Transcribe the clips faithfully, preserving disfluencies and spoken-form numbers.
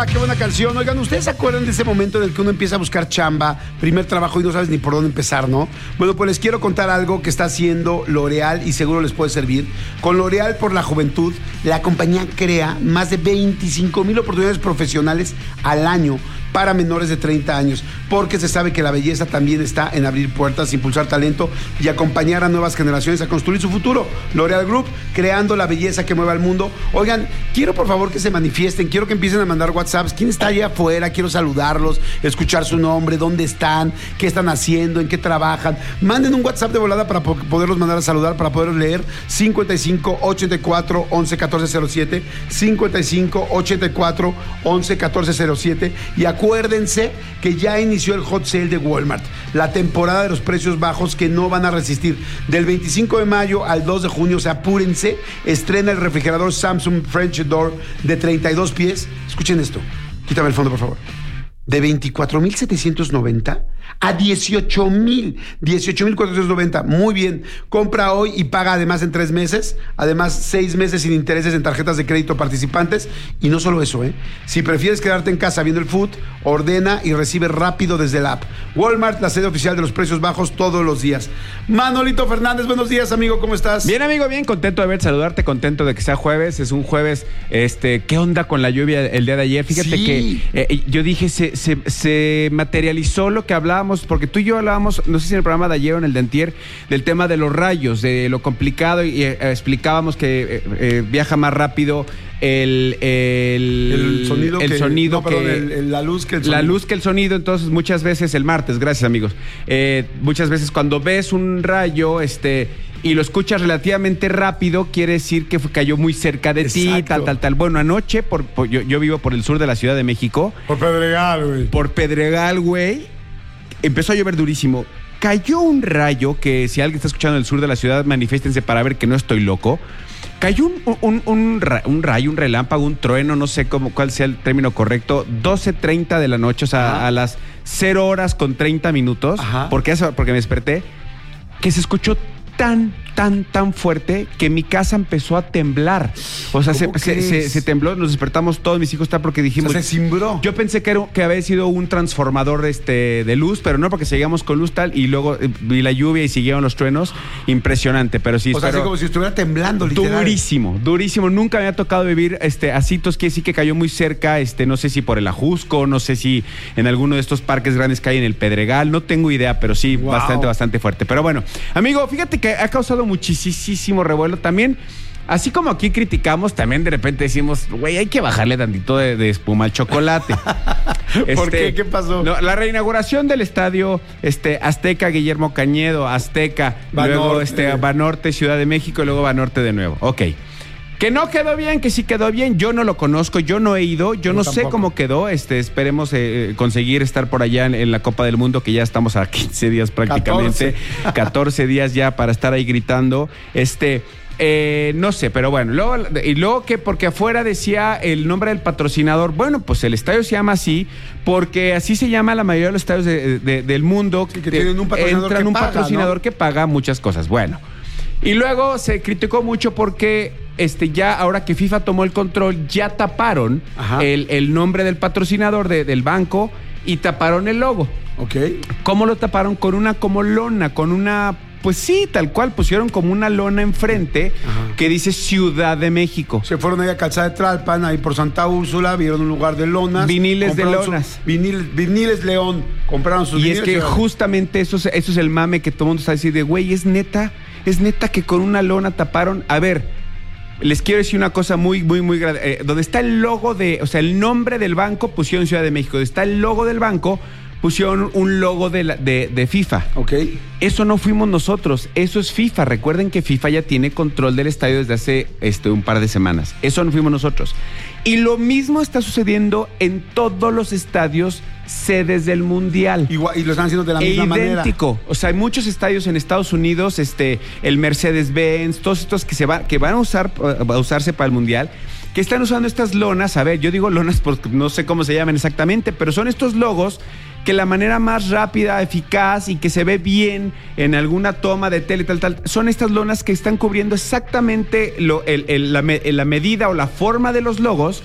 Chamba, qué buena canción. Oigan, ¿ustedes se acuerdan de ese momento en el que uno empieza a buscar chamba, primer trabajo y no sabes ni por dónde empezar, no? Bueno, pues les quiero contar algo que está haciendo L'Oréal y seguro les puede servir. Con L'Oréal por la Juventud, la compañía crea más de veinticinco mil oportunidades profesionales al año para menores de treinta años, porque se sabe que la belleza también está en abrir puertas, impulsar talento y acompañar a nuevas generaciones a construir su futuro. L'Oréal Group, creando la belleza que mueve al mundo. Oigan, quiero por favor que se manifiesten, quiero que empiecen a mandar WhatsApps. ¿Quién está allá afuera? Quiero saludarlos, escuchar su nombre, dónde están, qué están haciendo, en qué trabajan. Manden un WhatsApp de volada para poderlos mandar a saludar, para poderlos leer. cincuenta y cinco, ochenta y cuatro, once, catorce cero siete, cincuenta y cinco, ochenta y cuatro, once, catorce cero siete. Y acuérdense que ya inició el hot sale de Walmart, la temporada de los precios bajos que no van a resistir. Del veinticinco de mayo al dos de junio, o sea, apúrense, estrena el refrigerador Samsung French Door de treinta y dos pies. Escuchen esto, quítame el fondo, por favor. De veinticuatro mil setecientos noventa a dieciocho mil, dieciocho mil cuatrocientos noventa. Muy bien. Compra hoy y paga además en tres meses. Además, seis meses sin intereses en tarjetas de crédito participantes. Y no solo eso, ¿eh? Si prefieres quedarte en casa viendo el food, ordena y recibe rápido desde la app. Walmart, la sede oficial de los precios bajos todos los días. Manolito Fernández, buenos días, amigo. ¿Cómo estás? Bien, amigo, bien. Contento de verte, saludarte. Contento de que sea jueves. Es un jueves. Este, ¿qué onda con la lluvia el día de ayer? Fíjate sí. que eh, yo dije, se, se, se materializó lo que hablábamos, porque tú y yo hablábamos, no sé si en el programa de ayer o en el de antier, del tema de los rayos, de lo complicado, y eh, explicábamos que eh, eh, viaja más rápido el, el, el sonido, el que, sonido no, perdón, que el, el, la luz que el sonido. La luz que el sonido, entonces muchas veces el martes, gracias amigos, eh, muchas veces cuando ves un rayo, este... y lo escuchas relativamente rápido, quiere decir que cayó muy cerca de Exacto. ti, tal, tal, tal. Bueno, anoche, por, por, yo, yo vivo por el sur de la Ciudad de México. Por Pedregal, güey. Por Pedregal, güey. Empezó a llover durísimo. Cayó un rayo que, si alguien está escuchando en el sur de la ciudad, manifiéstense para ver que no estoy loco. Cayó un, un, un, un rayo, un relámpago, un trueno, no sé cómo, cuál sea el término correcto, doce treinta de la noche, o sea, Ajá. a las cero horas con treinta minutos, Ajá. porque, porque me desperté, que se escuchó tan, tan, tan fuerte que mi casa empezó a temblar. O sea, se, se, se, se tembló, nos despertamos todos, mis hijos, está porque dijimos... O sea, se cimbró. Yo pensé que, era, que había sido un transformador este, de luz, pero no, porque seguíamos con luz tal, y luego eh, vi la lluvia y siguieron los truenos. Impresionante, pero sí... O sea, así como si estuviera temblando, literal. Durísimo, durísimo. Nunca me había tocado vivir este, así, entonces que sí que cayó muy cerca, este, no sé si por el Ajusco, no sé si en alguno de estos parques grandes que hay en el Pedregal, no tengo idea, pero sí, wow. bastante, bastante fuerte. Pero bueno, amigo, fíjate que ha causado muchísimo revuelo también. Así como aquí criticamos, también de repente decimos, güey, hay que bajarle tantito de, de espuma al chocolate. ¿Por este, qué? ¿Qué pasó? No, la reinauguración del estadio este, Azteca Guillermo Cañedo, Azteca, Banorte. luego este, Banorte, Ciudad de México, y luego Banorte de nuevo. Ok. Que no quedó bien, que sí quedó bien. Yo no lo conozco, yo no he ido, yo no, no sé cómo quedó. Este, esperemos eh, conseguir estar por allá en, en la Copa del Mundo, que ya estamos a quince días prácticamente. catorce, catorce días ya para estar ahí gritando. Este, eh, no sé, pero bueno. Luego, y luego que porque afuera decía el nombre del patrocinador. Bueno, pues el estadio se llama así porque así se llama la mayoría de los estadios de, de, del mundo. Sí, que de, tienen un patrocinador entran que un paga, patrocinador ¿no? que paga muchas cosas. Bueno. Y luego se criticó mucho porque este, ya ahora que FIFA tomó el control, ya taparon el, el nombre del patrocinador de, del banco y taparon el logo. Ok. ¿Cómo lo taparon? Con una como lona, con una... Pues sí, tal cual, pusieron como una lona enfrente Ajá. que dice Ciudad de México. Se fueron ahí a Calzada de Tlalpan, ahí por Santa Úrsula, vieron un lugar de lonas. Viniles de lonas. Su, vinil, viniles León, compraron sus Y viniles. Y es que justamente eso, eso es el mame que todo el mundo está diciendo de, güey, es neta, es neta que con una lona taparon. A ver, les quiero decir una cosa muy, muy, muy grande. Eh, donde está el logo de, o sea, el nombre del banco, pusieron Ciudad de México. Donde está el logo del banco, pusieron un logo de, la, de, de FIFA. Ok. Eso no fuimos nosotros, eso es FIFA. Recuerden que FIFA ya tiene control del estadio desde hace este, un par de semanas. Eso no fuimos nosotros. Y lo mismo está sucediendo en todos los estadios sedes del Mundial. Igual, y lo están haciendo de la misma e manera. Idéntico. O sea, hay muchos estadios en Estados Unidos, este, el Mercedes-Benz, todos estos que, se va, que van a, usar, a usarse para el Mundial, que están usando estas lonas. A ver, yo digo lonas porque no sé cómo se llaman exactamente, pero son estos logos que la manera más rápida, eficaz y que se ve bien en alguna toma de tele, tal, tal, son estas lonas que están cubriendo exactamente lo, el, el, la, la medida o la forma de los logos,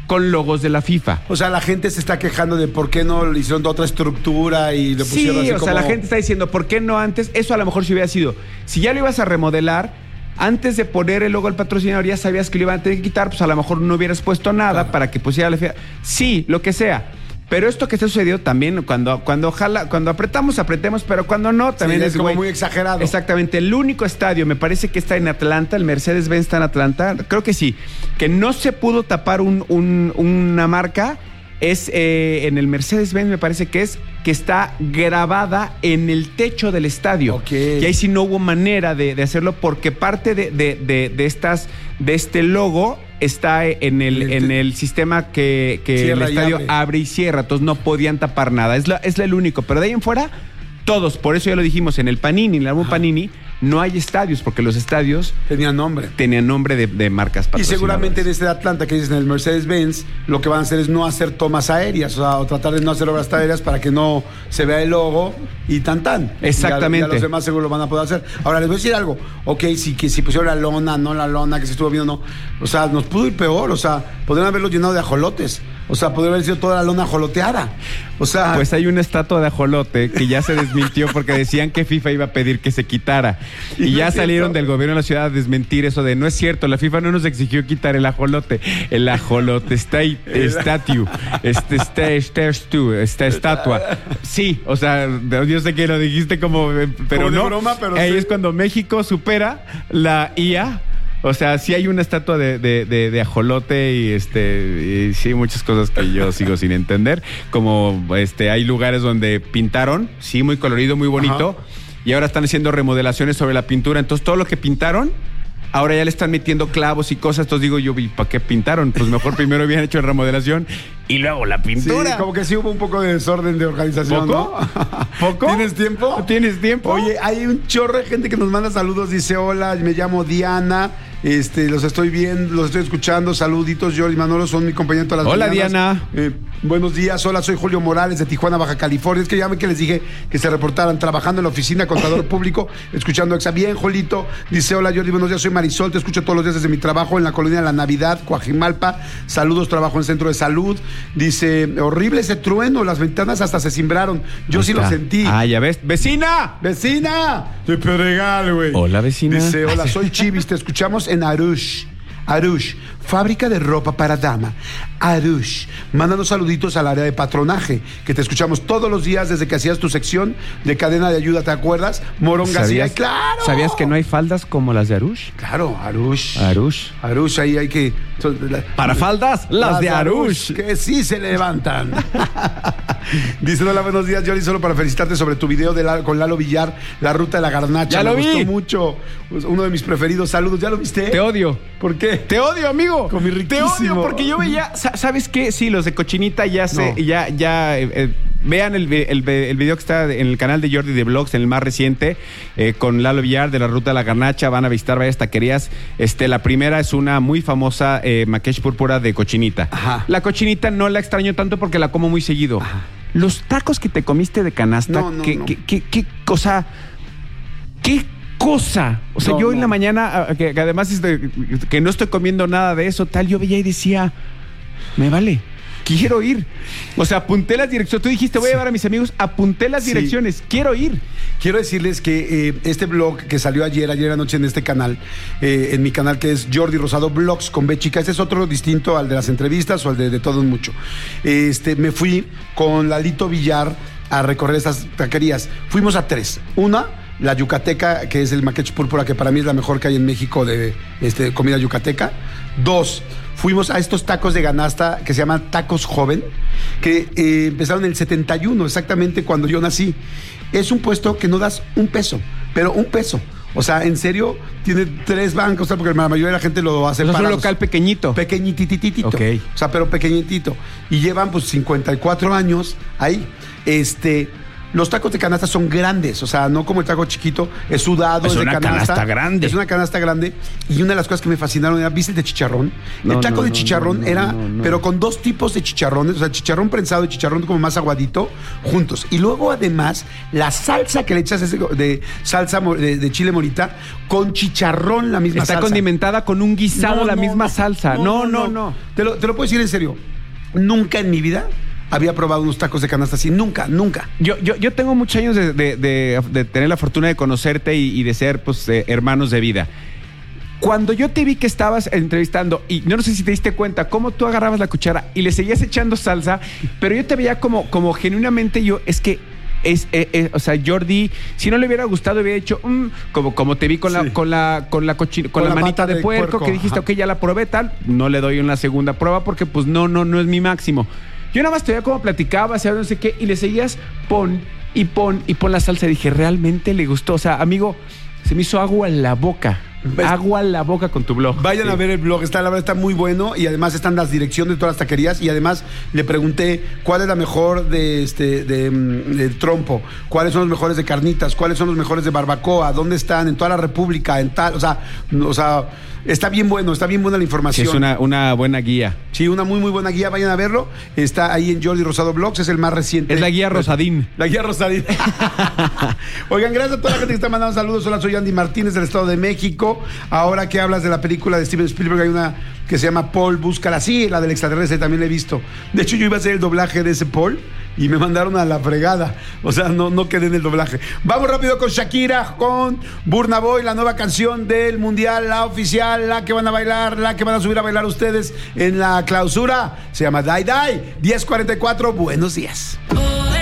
con logos de la FIFA. O sea, la gente se está quejando de por qué no le hicieron otra estructura y le pusieron Sí, así o como... sea, la gente está diciendo, ¿por qué no antes? Eso a lo mejor si hubiera sido, si ya lo ibas a remodelar, antes de poner el logo del patrocinador ya sabías que lo iban a tener que quitar, pues a lo mejor no hubieras puesto nada Claro. para que pusiera la FIFA. Sí, lo que sea. Pero esto que está sucediendo también, cuando, cuando ojalá, cuando apretamos, apretemos, pero cuando no, también Sí, es, es como güey, muy exagerado. Exactamente. El único estadio, me parece que está en Atlanta, el Mercedes-Benz está en Atlanta, creo que sí, que no se pudo tapar un, un, una marca, es eh, en el Mercedes-Benz, me parece que es, que está grabada en el techo del estadio. Ok. Y ahí sí no hubo manera de, de hacerlo, porque parte de, de, de, de estas, de este logo está en el, El- en el sistema que, que el Cierra y estadio abre. abre y cierra, entonces no podían tapar nada. Es, la, es el único, pero de ahí en fuera, todos, por eso ya lo dijimos, en el Panini, en el álbum Panini, no hay estadios, porque los estadios Tenía nombre. tenían nombre de, de marcas Y patrocinadoras. seguramente en este de Atlanta que dices en el Mercedes-Benz, lo que van a hacer es no hacer tomas aéreas, o sea, o tratar de no hacer obras aéreas para que no se vea el logo y tan tan. Exactamente. Ya, ya los demás seguro lo van a poder hacer. Ahora les voy a decir algo. Ok, sí, que si pusieron la lona, no la lona, que se estuvo viendo, no. O sea, nos pudo ir peor. O sea, podrían haberlo llenado de ajolotes. O sea, podría haber sido toda la lona ajoloteada. O sea, Pues hay una estatua de ajolote que ya se desmintió porque decían que FIFA iba a pedir que se quitara. Y Y no ya es salieron cierto. del gobierno de la ciudad a desmentir eso de no es cierto, la FIFA no nos exigió quitar el ajolote. El ajolote está ahí, statue, este, este, este, este, esta estatua. Sí, o sea, yo sé que lo dijiste como, eh, pero Como de no. broma, pero Ahí sí. es cuando México supera la I A. O sea, sí hay una estatua de, de, de, de ajolote y este y sí muchas cosas que yo sigo sin entender. Como este hay lugares donde pintaron, sí, muy colorido, muy bonito, Ajá. y ahora están haciendo remodelaciones sobre la pintura. Entonces todo lo que pintaron, ahora ya le están metiendo clavos y cosas. Entonces digo yo, ¿y para qué pintaron? Pues mejor primero habían hecho la remodelación y luego la sí, pintura. como que sí hubo un poco de desorden de organización, ¿Poco? ¿no? ¿Poco? ¿Tienes tiempo? ¿Tienes tiempo? Oye, hay un chorro de gente que nos manda saludos. Dice, hola, me llamo Diana. Este, los estoy viendo, los estoy escuchando. Saluditos, Jordi y Manolo, son mi compañero todas las Hola, mañanas. Diana. Eh, buenos días, hola, soy Julio Morales de Tijuana, Baja California. Es que ya me que les dije que se reportaran trabajando en la oficina, contador público, escuchando Exa. Bien, Jolito. Dice, hola, Jordi, buenos días, soy Marisol, te escucho todos los días desde mi trabajo en la colonia La Navidad, Coajimalpa. Saludos, trabajo en centro de salud. Dice, horrible ese trueno, las ventanas hasta se cimbraron. Yo Ahí sí lo está. sentí. Ah, ya ves. ¡Vecina! ¡Vecina! De Pedregal, güey. Hola, vecina. Dice, hola, soy Chivis, te escuchamos en Arush. Arush, fábrica de ropa para dama. Arush, mándanos saluditos al área de patronaje, que te escuchamos todos los días desde que hacías tu sección de cadena de ayuda, ¿te acuerdas? Morón García, ¿Sabías, claro. ¿Sabías que no hay faldas como las de Arush? Claro, Arush. Arush. Arush, ahí hay que... Para faldas, las, de Arush. Que sí se levantan. Dice, hola, buenos días, Jordi, solo para felicitarte sobre tu video de la- con Lalo Villar, La Ruta de la Garnacha. Ya lo Me vi. gustó mucho. Pues, uno de mis preferidos. Saludos, ¿ya lo viste? Te odio. ¿Por qué? Te odio, amigo. Comí Te riquísimo. odio porque yo veía, sa- ¿sabes qué? Sí, los de Cochinita ya sé, No. ya, ya, eh, eh, vean el, vi- el, vi- el video que está en el canal de Jordi de Vlogs, en el más reciente, eh, con Lalo Villar de La Ruta de la Garnacha. Van a visitar varias taquerías. Este, la primera es una muy famosa eh, maquesh púrpura de Cochinita. Ajá. La Cochinita no la extraño tanto porque la como muy seguido. Los tacos que te comiste de canasta, No, no, ¿qué, no. qué, qué, qué cosa? ¿Qué cosa? O sea, No, yo en no. la mañana, ah, que, que además este, que no estoy comiendo nada de eso, tal, yo veía y decía, me vale, quiero ir. O sea, apunté las direcciones. Tú dijiste, voy a llevar a mis amigos, apunté las Sí. direcciones, quiero ir. Quiero decirles que eh, este blog que salió ayer, ayer anoche en este canal, eh, en mi canal que es Jordi Rosado Blogs con B chica, este es otro distinto al de las entrevistas o al de, de todo un mucho. Este, me fui con Lalito Villar a recorrer estas taquerías. Fuimos a tres. Una, la yucateca, que es el maquech púrpura, que para mí es la mejor que hay en México de este, comida yucateca. Dos, fuimos a estos tacos de canasta que se llaman Tacos Joven, que eh, empezaron en el setenta y uno, exactamente cuando yo nací. Es un puesto que no das un peso, pero un peso. O sea, en serio, tiene tres bancos, ¿sabes? Porque la mayoría de la gente lo hace O sea, es un parados. local pequeñito. Pequeñitititito. Ok. O sea, pero pequeñitito. Y llevan pues cincuenta y cuatro años ahí. Este, los tacos de canasta son grandes, o sea, no como el taco chiquito, es sudado, Es es de una canasta grande. Es una canasta grande. Y una de las cosas que me fascinaron era, ¿viste el de chicharrón? No, el taco no, de no, chicharrón no, no, era, no, no. pero con dos tipos de chicharrones, o sea, chicharrón prensado y chicharrón como más aguadito, juntos. Y luego, además, la salsa que le echas es de, de salsa mo- de, de chile morita con chicharrón, la misma Está salsa. condimentada con un guisado, No, la no, misma no. salsa. No, no, no. Te lo, te lo puedo decir en serio. Nunca en mi vida había probado unos tacos de canasta así. Nunca, nunca. Yo, yo, yo tengo muchos años de, de- de- de tener la fortuna de conocerte y, y de ser pues, eh, hermanos de vida. Cuando yo te vi que estabas entrevistando, y no sé si te diste cuenta, cómo tú agarrabas la cuchara y le seguías echando salsa, pero yo te veía como, como genuinamente yo, es que es, eh, eh, o sea, Jordi, si no le hubiera gustado, hubiera hecho, mm, como, como te vi con la, Sí. con la, con la cochi- con, Con la, la manita pata de de puerco, puerco, que dijiste, ajá. ok, ya la probé tal, no le doy una segunda prueba porque pues no, no, no es mi máximo. Yo nada más te veía como platicabas, no sé qué, y le seguías, pon y pon y pon la salsa. Y dije, realmente le gustó. O sea, amigo, se me hizo agua en la boca. ¿Ves? Agua en la boca con tu blog. Vayan Sí. a ver el blog, está, la verdad está muy bueno y además están las direcciones de todas las taquerías y además le pregunté cuál es la mejor de este de, mm, de trompo, cuáles son los mejores de carnitas, cuáles son los mejores de barbacoa, dónde están en toda la República, en tal, o sea, o sea, está bien bueno, está bien buena la Sí, información. es una, una buena guía. Sí, una muy muy buena guía, vayan a verlo. Está ahí en Jordi Rosado Blogs, es el más reciente. Es la guía Rosadín. La guía Rosadín. Oigan, gracias a toda la gente que está mandando saludos. Hola, soy Andy Martínez del Estado de México. Ahora que hablas de la película de Steven Spielberg, hay una que se llama Paul, búscala. Sí, la del extraterrestre también la he visto. De hecho, yo iba a hacer el doblaje de ese Paul y me mandaron a la fregada. O sea, no, no quedé en el doblaje. Vamos rápido con Shakira, con Burna Boy, la nueva canción del Mundial, la oficial, la que van a bailar, la que van a subir a bailar ustedes en la clausura. Se llama Die Die. diez cuarenta y cuatro, buenos días.